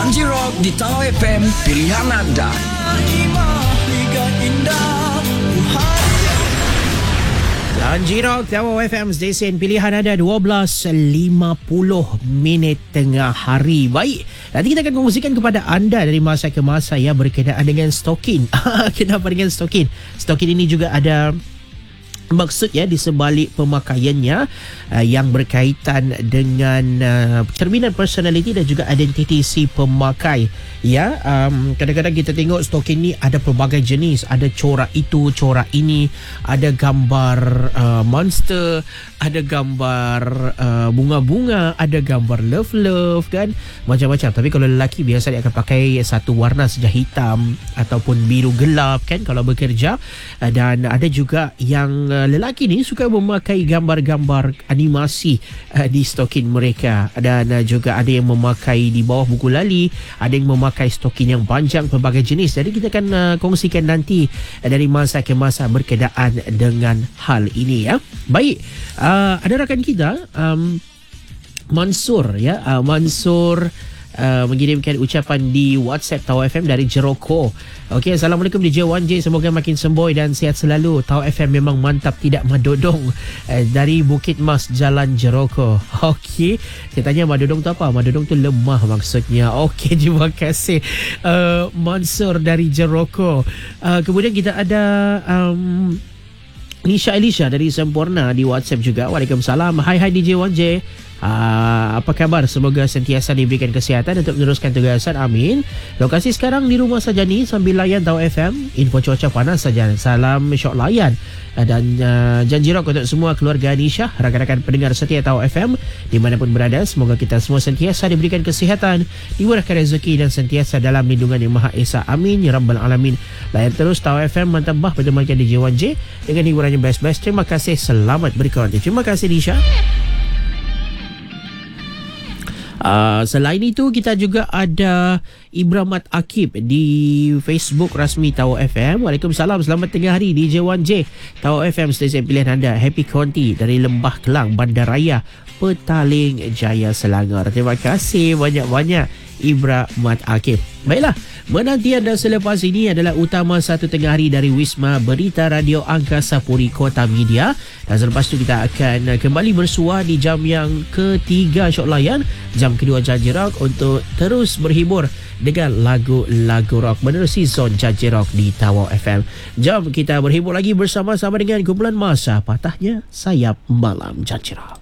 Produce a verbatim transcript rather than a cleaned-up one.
Janji Rock di Tau F M, pilihan anda. Janji Rock, Tau F M, stesen pilihan anda. Dua belas lima puluh minit tengah hari. Baik, nanti kita akan kongsikan kepada anda dari masa ke masa ya, berkenaan dengan stokin. Kenapa dengan stokin? Stokin ini juga ada maksud ya di sebalik pemakaiannya uh, yang berkaitan dengan uh, cerminan personality dan juga identiti si pemakai ya. Um, kadang-kadang kita tengok stokin ni ada pelbagai jenis, ada corak itu, corak ini, ada gambar uh, monster, ada gambar uh, bunga-bunga, ada gambar love-love kan, macam-macam. Tapi kalau lelaki biasa dia akan pakai satu warna saja, hitam ataupun biru gelap kan kalau bekerja. Uh, dan ada juga yang uh, lelaki ni suka memakai gambar-gambar animasi uh, di stokin mereka, dan uh, juga ada yang memakai di bawah buku lali, ada yang memakai stokin yang panjang, pelbagai jenis. Jadi kita akan uh, kongsikan nanti uh, dari masa ke masa berkenaan dengan hal ini ya. Baik, uh, ada rakan kita um, Mansur ya, uh, Mansur Uh, mengirimkan ucapan di WhatsApp Tau F M dari Jeroko. Okey, Assalamualaikum D J wan J, semoga makin semboy dan sihat selalu. Tau F M memang mantap, tidak madodong. uh, Dari Bukit Mas, Jalan Jeroko. Okey, saya tanya madodong tu apa? Madodong tu lemah maksudnya. Okey, terima kasih uh, Mansur dari Jeroko. uh, Kemudian kita ada um, Nisha Elisha dari Sempurna di WhatsApp juga. Waalaikumsalam. Hai hai D J wan J, Uh, apa khabar? Semoga sentiasa diberikan kesihatan untuk meneruskan tugasan. Amin. Lokasi sekarang di rumah saja ni sambil layan Tau F M. Info cuaca panas saja. Salam syok layan. uh, Dan uh, janji rock untuk semua keluarga Nisha, rakan-rakan pendengar setia Tau F M dimanapun berada. Semoga kita semua sentiasa diberikan kesihatan, dimurahkan rezeki dan sentiasa dalam lindungan Yang Maha Esa. Amin ya Rabbal Alamin. Layan terus Tau F M, mantap bah bertemankan D J wan J dengan hiburan yang best-best. Terima kasih, selamat berkonti. Terima kasih Nisha. Uh, selain itu kita juga ada Ibramat Akib di Facebook rasmi Tau F M. Waalaikumsalam, selamat tengah hari D J wan J. Tau F M stesen pilihan anda. Happy Konti dari Lembah Kelang, Bandaraya, Petaling Jaya, Selangor. Terima kasih banyak-banyak Ibramat Akib. Baiklah, menantian dan selepas ini adalah utama satu tengah hari dari Wisma Berita Radio Angkasa Puri Kota Media. Dan selepas itu kita akan kembali bersua di jam yang ketiga Syok Layan, jam kedua Janji Rock, untuk terus berhibur dengan lagu-lagu rock menerusi zon Janji Rock di Tau F M. Jom kita berhibur lagi bersama-sama dengan kumpulan masa patahnya sayap malam Janji Rock.